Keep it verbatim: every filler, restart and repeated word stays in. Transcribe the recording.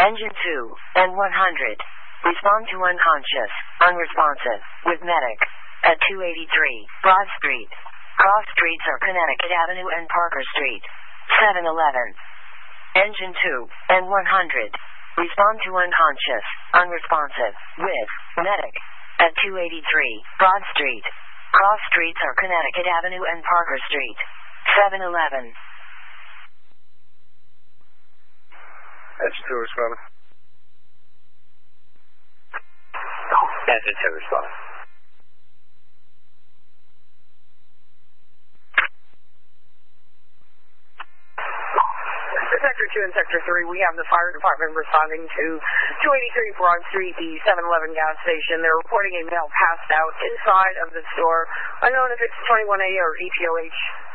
Engine two, N one hundred. Respond to unconscious, unresponsive, with medic. At two eighty-three, Broad Street. Cross streets are Connecticut Avenue and Parker Street. seven eleven. Engine two, N one hundred. Respond to unconscious, unresponsive, with medic. At two eighty-three, Broad Street. Cross streets are Connecticut Avenue and Parker Street. seven eleven. Engine two responding. Engine two responding. Sector two and Sector three, we have the fire department responding to two eighty-three Broad Street, the seven eleven gas station. They're reporting a male passed out inside of the store, unknown if it's twenty-one A or E P O H.